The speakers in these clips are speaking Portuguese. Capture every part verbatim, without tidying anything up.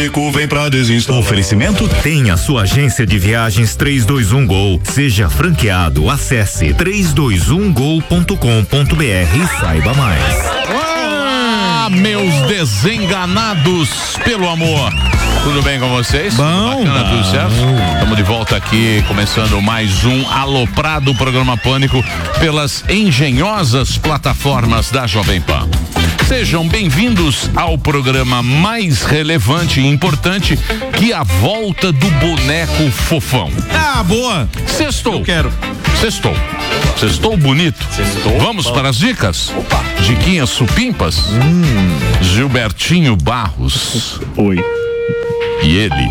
pânico vem pra desinstalar. Oferecimento tem a sua agência de viagens três dois um Gol. Seja franqueado, acesse três dois um gol ponto com ponto br e saiba mais. Ah, meus desenganados pelo amor. Tudo bem com vocês? Bom, tudo bacana, bom. tudo certo? Estamos de volta aqui, começando mais um aloprado programa Pânico pelas engenhosas plataformas da Jovem Pan. Sejam bem-vindos ao programa mais relevante e importante, que a volta do boneco fofão. Ah, boa! Sextou. Eu quero. Sextou. Sextou bonito. Sextou. Vamos para as dicas? Opa. Diquinhas supimpas? Hum. Gilbertinho Barros. Oi. E ele,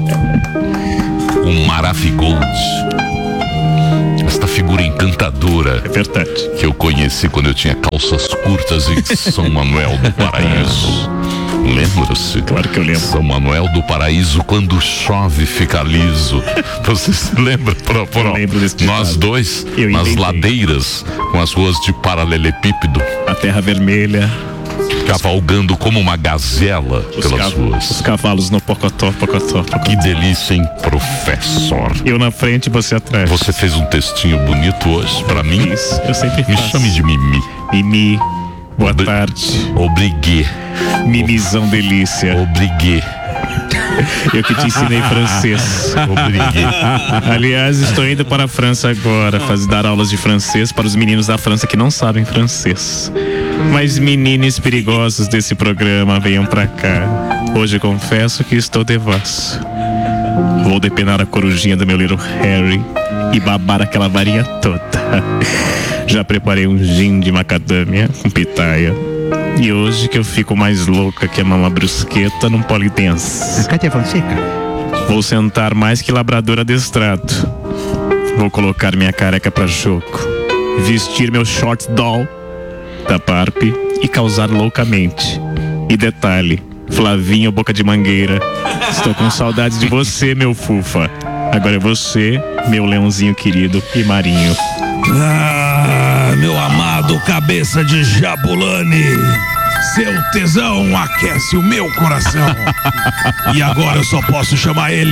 o Maravigold, esta figura encantadora. É verdade. Que eu conheci quando eu tinha calças curtas em São Manuel do Paraíso. Lembra-se? Claro que eu lembro. São Manuel do Paraíso, quando chove fica liso. Você se lembra? Pro, pro, Eu lembro desse ditado. Nós dois, Eu nas inventei. ladeiras, com as ruas de paralelepípedo, A terra vermelha. cavalgando como uma gazela Os, pelas ca- ruas. os cavalos no pocotó, pocotó, pocotó. Que delícia, hein, professor? Eu na frente e você atrás. Você fez um textinho bonito hoje pra mim? Isso, eu sempre Me faço. chame de Mimi. Mimi, boa Obri- tarde. Obrigué. Mimizão delícia. Obrigué. Eu que te ensinei francês. Obrigué. Aliás, estou indo para a França agora, fazer dar aulas de francês para os meninos da França que não sabem francês. Mas meninos perigosos desse programa, venham pra cá. Hoje confesso que estou devasso. Vou depenar a corujinha do meu little Harry e babar aquela varinha toda. Já preparei um gin de macadâmia com pitaia. E hoje que eu fico mais louca que a mama brusqueta num polidense. Cátia Fonseca. Vou sentar mais que labrador adestrado. Vou colocar minha careca pra jogo. Vestir meu short doll da Barbie e causar loucamente. E detalhe, Flavinho boca de mangueira, estou com saudades de você, meu fufa. Agora é você, meu leãozinho querido e marinho. Ah, meu amado cabeça de Jabulani, seu tesão aquece o meu coração. E agora eu só posso chamar ele